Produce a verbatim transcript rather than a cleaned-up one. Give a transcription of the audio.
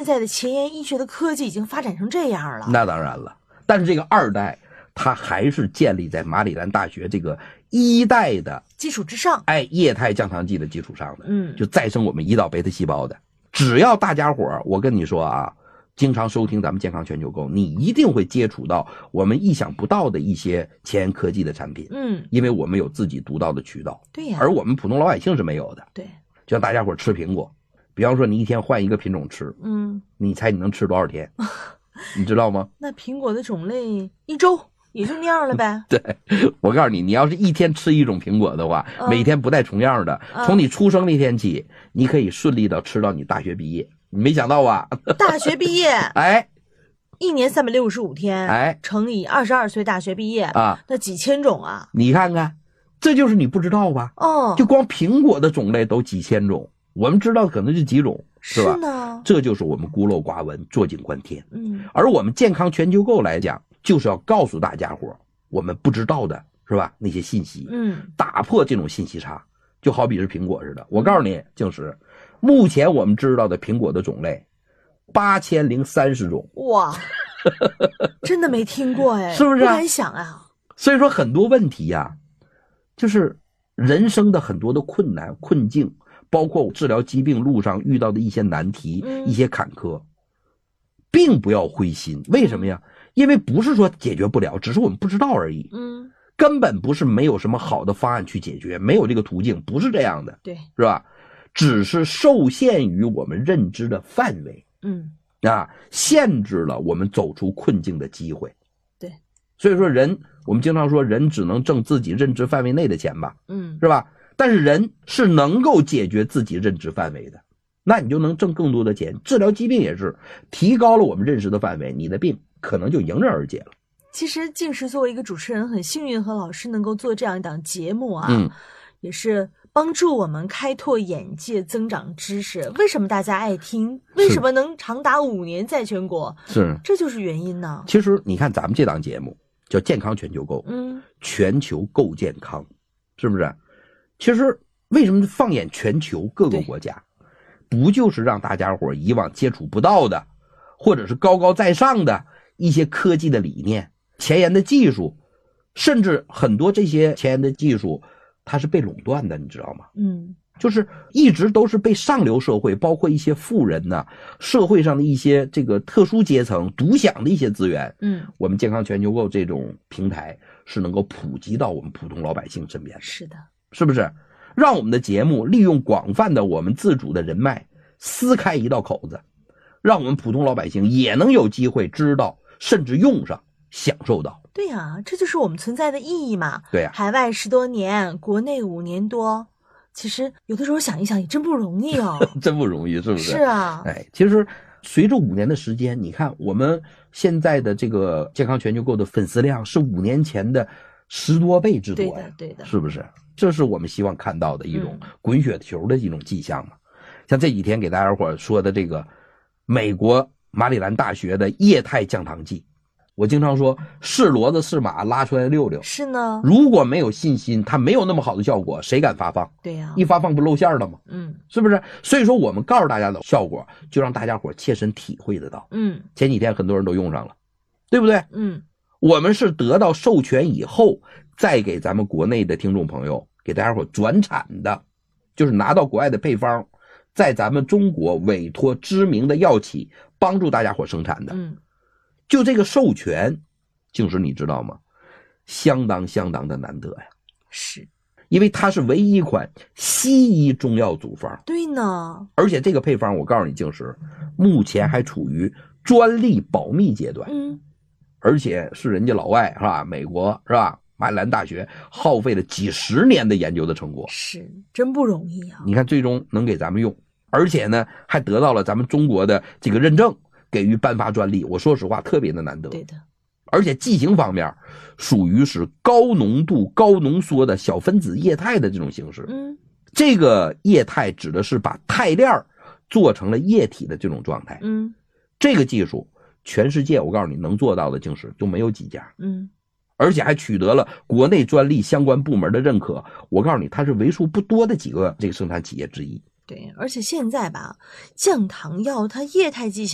在的前沿医学的科技已经发展成这样了。 那当然了，但是这个二代它还是建立在马里兰大学这个一代的基础之上， 哎，液态降糖剂的基础上的， 嗯， 就再生我们胰岛贝塔细胞的。只要大家伙我跟你说啊，经常收听咱们健康全球购，你一定会接触到我们意想不到的一些前沿科技的产品， 嗯， 因为我们有自己独到的渠道， 对呀， 而我们普通老百姓是没有的。 对， 就像大家伙吃苹果，比方说你一天换一个品种吃， 嗯， 你猜你能吃多少天？你知道吗？ 那苹果的种类一周也就那样了呗。 对，我告诉你，你要是一天吃一种苹果的话， 嗯、 每天不带重样的， 嗯、 从你出生那天起，你可以顺利的吃到你大学毕业。你没想到吧？ 大学毕业， 哎， 一年三百六十五天， 哎， 乘以二十二岁大学毕业啊， 那几千种啊！ 你看看，这就是你不知道吧？ 哦， 就光苹果的种类都几千种，我们知道可能就几种，是吧？ 是呢， 这就是我们孤陋寡闻，坐井观天。 嗯， 而我们健康全球购来讲，就是要告诉大家伙我们不知道的，是吧？那些信息， 嗯，打破这种信息差，就好比是苹果似的。我告诉你，静石，目前我们知道的苹果的种类八千零三十种， 哇，真的没听过哎， 是不是、啊？ 不敢想啊。 所以说很多问题呀、啊，就是人生的很多的困难困境，包括治疗疾病路上遇到的一些难题、嗯、一些坎坷，并不要灰心。为什么呀？因为不是说解决不了，只是我们不知道而已。 嗯， 根本不是没有什么好的方案去解决，没有这个途径，不是这样的。 对， 是吧？只是受限于我们认知的范围， 嗯， 啊，限制了我们走出困境的机会。 对， 所以说人，我们经常说人只能挣自己认知范围内的钱吧， 嗯， 是吧？但是人是能够解决自己认知范围的，那你就能挣更多的钱。治疗疾病也是提高了我们认识的范围，你的病可能就迎刃而解了。 其实静石作为一个主持人，很幸运和老师能够做这样一档节目啊， 嗯， 也是帮助我们开拓眼界、增长知识。为什么大家爱听？为什么能长达五年在全国？ 是， 这就是原因呢。 其实你看咱们这档节目叫健康全球购， 嗯， 全球购健康，是不是？其实为什么放眼全球各个国家，不就是让大家伙以往接触不到的，或者是高高在上的一些科技的理念、前沿的技术，甚至很多这些前沿的技术它是被垄断的，你知道吗？ 嗯， 就是一直都是被上流社会，包括一些富人呐、啊，社会上的一些这个特殊阶层独享的一些资源。 嗯， 我们健康全球购这种平台是能够普及到我们普通老百姓身边的。 是的， 是不是？让我们的节目利用广泛的我们自主的人脉，撕开一道口子，让我们普通老百姓也能有机会知道，甚至用上，享受到。 对呀、啊，这就是我们存在的意义嘛。 对呀、啊， 海外十多年，国内五年多，其实有的时候想一想也真不容易哦， 真不容易，是不是？ 是啊， 哎，其实随着五年的时间，你看我们现在的这个健康全球购的粉丝量是五年前的十多倍之多呀， 对的，对的， 是不是？这是我们希望看到的一种滚雪球的一种迹象嘛。嗯、像这几天给大家伙说的这个美国马里兰大学的液态降糖剂，我经常说是骡子是马拉出来溜溜， 是呢。 如果没有信心，它没有那么好的效果，谁敢发放？ 对呀、啊， 一发放不露馅了吗？ 嗯， 是不是？所以说我们告诉大家的效果，就让大家伙切身体会得到。 嗯， 前几天很多人都用上了，对不对？ 嗯， 我们是得到授权以后，再给咱们国内的听众朋友给大家伙转产的，就是拿到国外的配方，在咱们中国委托知名的药企帮助大家伙生产的。 嗯， 就这个授权，静石你知道吗？相当相当的难得呀。 是， 因为它是唯一一款西医中药组方。 对呢。 而且这个配方，我告诉你，静石，目前还处于专利保密阶段。 嗯。 而且是人家老外是吧？美国是吧？马里兰大学耗费了几十年的研究的成果， 是真不容易啊！ 你看，最终能给咱们用，而且呢，还得到了咱们中国的这个认证，给予颁发专利。我说实话，特别的难得。 对的。 而且剂型方面，属于是高浓度、高浓缩的小分子液态的这种形式。 嗯， 这个液态指的是把肽链做成了液体的这种状态。 嗯， 这个技术。全世界我告诉你能做到的竟是都没有几家， 嗯， 而且还取得了国内专利相关部门的认可。我告诉你，它是为数不多的几个这个生产企业之一。 对，而且现在吧，降糖药它液态剂